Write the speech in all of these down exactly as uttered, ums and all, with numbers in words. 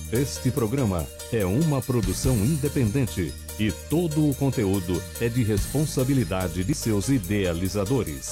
Este programa é uma produção independente e todo o conteúdo é de responsabilidade de seus idealizadores.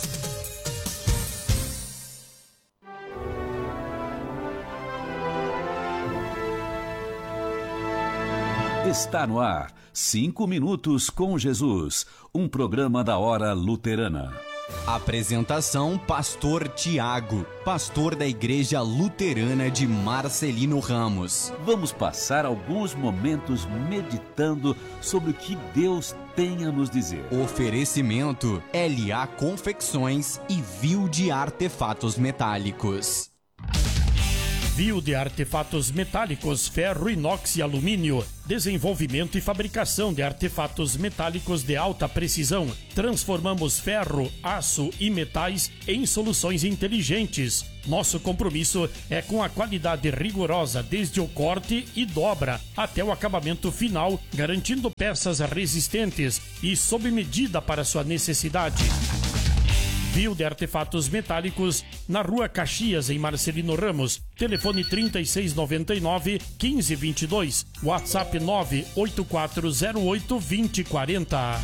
Está no ar, Cinco Minutos com Jesus, um programa da Hora Luterana. Apresentação: Pastor Tiago, pastor da Igreja Luterana de Marcelino Ramos. Vamos passar alguns momentos meditando sobre o que Deus tem a nos dizer. Oferecimento: L A Confecções e Viu de Artefatos Metálicos. Viu de Artefatos Metálicos, ferro, inox e alumínio. Desenvolvimento e fabricação de artefatos metálicos de alta precisão. Transformamos ferro, aço e metais em soluções inteligentes. Nosso compromisso é com a qualidade rigorosa desde o corte e dobra até o acabamento final, garantindo peças resistentes e sob medida para sua necessidade. Viu de Artefatos Metálicos, na Rua Caxias, em Marcelino Ramos. Telefone trinta e seis noventa e nove, quinze vinte e dois. WhatsApp nove oito quatro zero oito, vinte quarenta.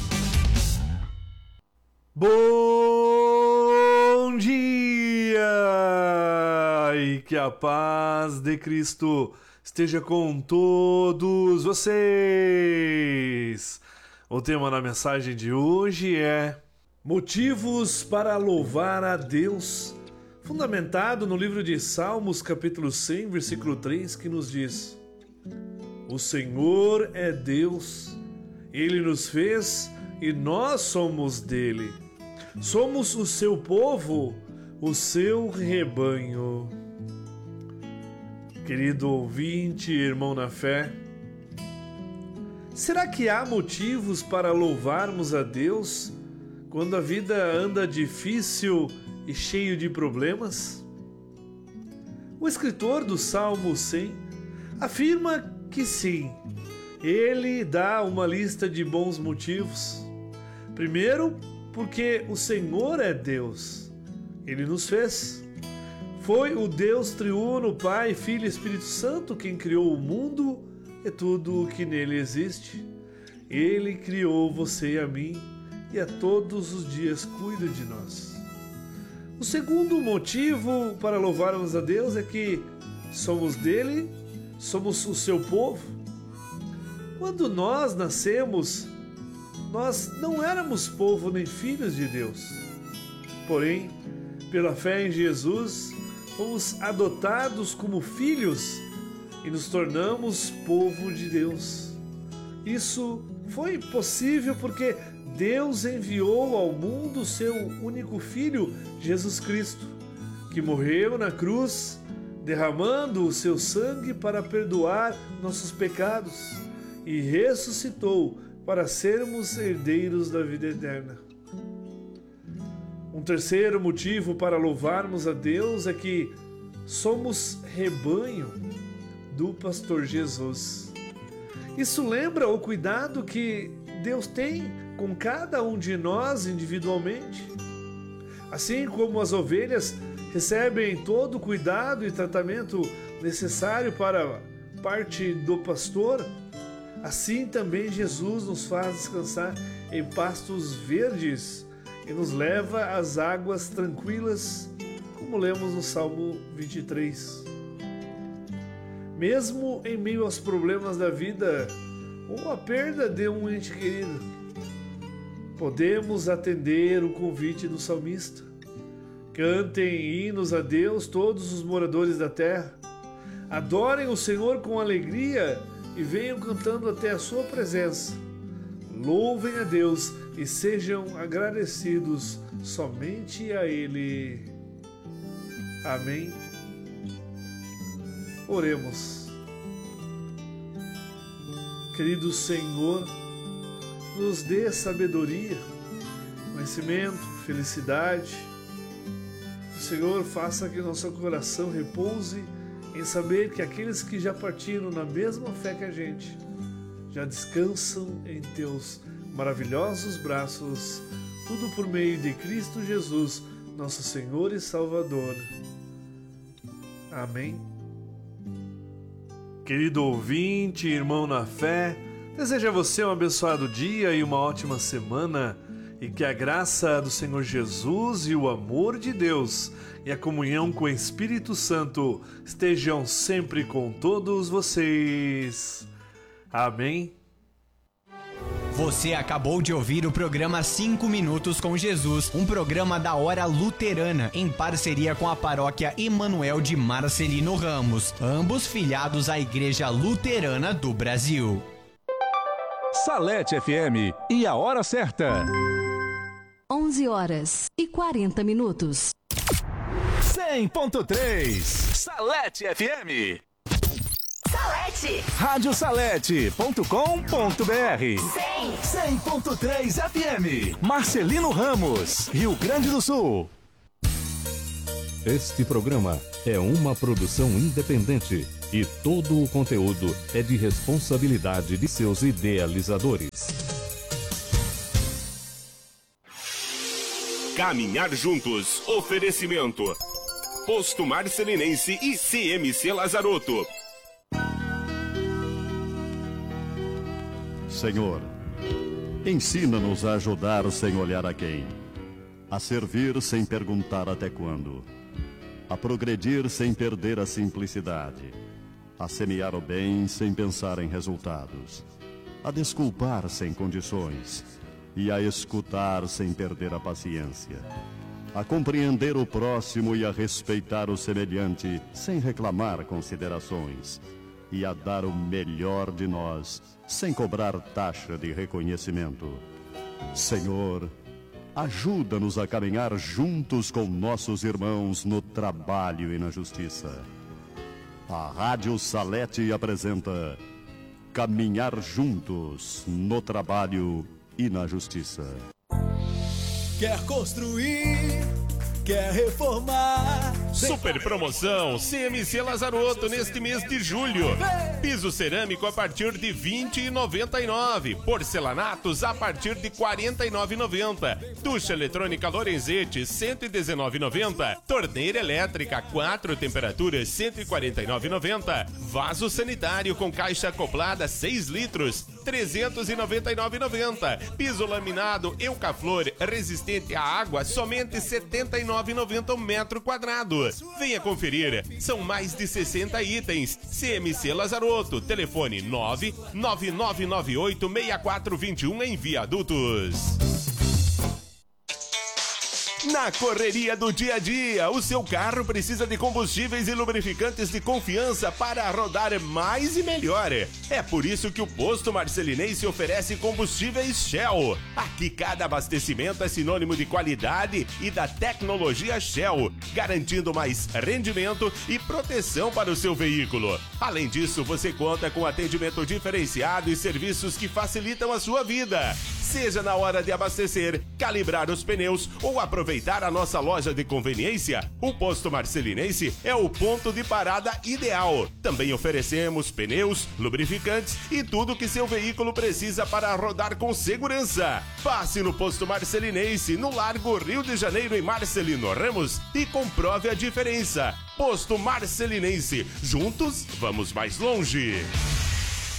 Bom dia! E que a paz de Cristo esteja com todos vocês. O tema da mensagem de hoje é motivos para louvar a Deus, fundamentado no livro de Salmos, capítulo cem, versículo três, que nos diz: o Senhor é Deus, Ele nos fez e nós somos dele. Somos o seu povo, o seu rebanho. Querido ouvinte, irmão na fé, será que há motivos para louvarmos a Deus quando a vida anda difícil e cheio de problemas? O escritor do Salmo cem afirma que sim, ele dá uma lista de bons motivos. Primeiro, porque o Senhor é Deus, Ele nos fez. Foi o Deus triuno, Pai, Filho e Espírito Santo quem criou o mundo e tudo o que nele existe. Ele criou você e a mim, e a todos os dias cuida de nós. O segundo motivo para louvarmos a Deus é que somos dele, somos o seu povo. Quando nós nascemos, nós não éramos povo nem filhos de Deus. Porém, pela fé em Jesus, fomos adotados como filhos e nos tornamos povo de Deus. Isso foi possível porque Deus enviou ao mundo seu único Filho, Jesus Cristo, que morreu na cruz, derramando o seu sangue para perdoar nossos pecados e ressuscitou para sermos herdeiros da vida eterna. Um terceiro motivo para louvarmos a Deus é que somos rebanho do pastor Jesus. Isso lembra o cuidado que Deus tem com cada um de nós individualmente. Assim como as ovelhas recebem todo o cuidado e tratamento necessário para parte do pastor, assim também Jesus nos faz descansar em pastos verdes e nos leva às águas tranquilas, como lemos no Salmo vinte e três. Mesmo em meio aos problemas da vida ou a perda de um ente querido, podemos atender o convite do salmista. Cantem hinos a Deus todos os moradores da terra. Adorem o Senhor com alegria e venham cantando até a sua presença. Louvem a Deus e sejam agradecidos somente a Ele. Amém. Oremos. Querido Senhor, nos dê sabedoria, conhecimento, felicidade. O Senhor faça que nosso coração repouse em saber que aqueles que já partiram na mesma fé que a gente, já descansam em Teus maravilhosos braços, tudo por meio de Cristo Jesus, nosso Senhor e Salvador. Amém. Querido ouvinte, irmão na fé, desejo a você um abençoado dia e uma ótima semana, e que a graça do Senhor Jesus e o amor de Deus e a comunhão com o Espírito Santo estejam sempre com todos vocês. Amém. Você acabou de ouvir o programa cinco Minutos com Jesus, um programa da Hora Luterana, em parceria com a paróquia Emanuel de Marcelino Ramos, ambos filiados à Igreja Luterana do Brasil. Salete F M e a hora certa. onze horas e quarenta minutos. cem ponto três Salete F M. Salete. rádio salete ponto com ponto b r. cem ponto três F M. Marcelino Ramos, Rio Grande do Sul. Este programa é uma produção independente e todo o conteúdo é de responsabilidade de seus idealizadores. Caminhar juntos. Oferecimento. Posto Marcelinense e C M C Lazarotto. Senhor, ensina-nos a ajudar sem olhar a quem, a servir sem perguntar até quando, a progredir sem perder a simplicidade, a semear o bem sem pensar em resultados, a desculpar sem condições e a escutar sem perder a paciência, a compreender o próximo e a respeitar o semelhante sem reclamar considerações, e a dar o melhor de nós, sem cobrar taxa de reconhecimento. Senhor, ajuda-nos a caminhar juntos com nossos irmãos no trabalho e na justiça. A Rádio Salete apresenta Caminhar Juntos no Trabalho e na Justiça. Quer construir, quer reformar. Super promoção C M C Lazarotto neste mês de julho. Piso cerâmico a partir de vinte e noventa e nove. Porcelanatos a partir de quarenta e nove e noventa. Ducha eletrônica Lorenzetti cento e dezenove e noventa. Torneira elétrica quatro temperaturas cento e quarenta e nove e noventa. Vaso sanitário com caixa acoplada seis litros trezentos e noventa e nove e noventa. Piso laminado Eucaflor resistente à água somente setenta e nove e noventa o metro quadrado. Venha conferir, são mais de sessenta itens. C M C Lazarotto, telefone nove nove nove nove oito seis quatro dois um em Viadutos. Na correria do dia a dia, o seu carro precisa de combustíveis e lubrificantes de confiança para rodar mais e melhor. É por isso que o Posto Marcelinense oferece combustíveis Shell. Aqui cada abastecimento é sinônimo de qualidade e da tecnologia Shell, garantindo mais rendimento e proteção para o seu veículo. Além disso, você conta com atendimento diferenciado e serviços que facilitam a sua vida. Seja na hora de abastecer, calibrar os pneus ou aproveitar a nossa loja de conveniência, o Posto Marcelinense é o ponto de parada ideal. Também oferecemos pneus, lubrificantes e tudo que seu veículo precisa para rodar com segurança. Passe no Posto Marcelinense, no Largo Rio de Janeiro, em Marcelino Ramos, e comprove a diferença. Posto Marcelinense, juntos vamos mais longe.